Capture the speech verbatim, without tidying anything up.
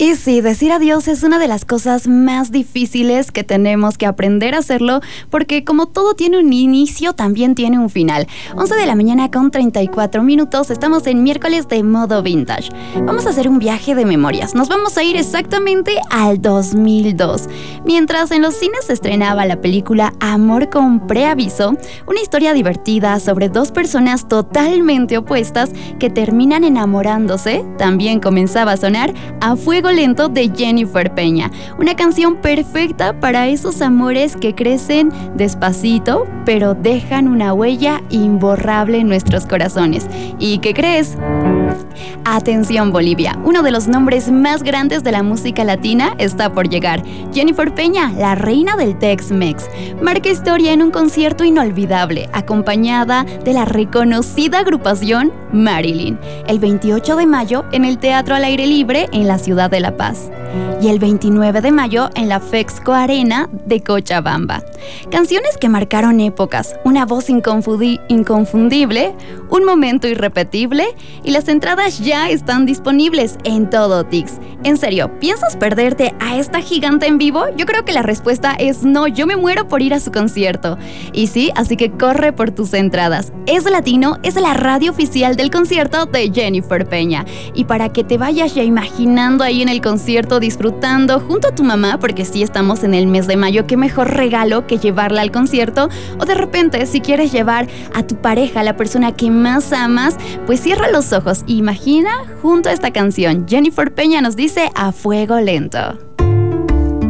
Y sí, decir adiós es una de las cosas más difíciles que tenemos que aprender a hacerlo, porque como todo tiene un inicio, también tiene un final. once de la mañana con treinta y cuatro minutos, estamos en miércoles de modo vintage. Vamos a hacer un viaje de memorias. Nos vamos a ir exactamente al dos mil dos. Mientras en los cines se estrenaba la película Amor con Preaviso, una historia divertida sobre dos personas totalmente opuestas que terminan enamorándose, también comenzaba a sonar A Fuego Lento de Jennifer Peña, una canción perfecta para esos amores que crecen despacito, pero dejan una huella imborrable en nuestros corazones. ¿Y qué crees? Atención Bolivia, uno de los nombres más grandes de la música latina está por llegar. Jennifer Peña, la reina del Tex-Mex, marca historia en un concierto inolvidable, acompañada de la reconocida agrupación Marilyn, el veintiocho de mayo en el Teatro al Aire Libre en la ciudad de La Paz y el veintinueve de mayo en la Fexco Arena de Cochabamba. Canciones que marcaron épocas, una voz inconfundi- inconfundible, un momento irrepetible, y las entradas ya están disponibles en todo Tix. En serio, ¿piensas perderte a esta gigante en vivo? Yo creo que la respuesta es no, yo me muero por ir a su concierto. Y sí, así que corre por tus entradas. Es Latino, es la radio oficial del concierto de Jennifer Peña. Y para que te vayas ya imaginando ahí en el concierto, disfrutando junto a tu mamá, porque sí estamos en el mes de mayo, qué mejor regalo que llevarla al concierto. O de repente, si quieres llevar a tu pareja, a la persona que más amas, pues cierra los ojos e imagina junto a esta canción. Jennifer Peña nos dice A Fuego Lento.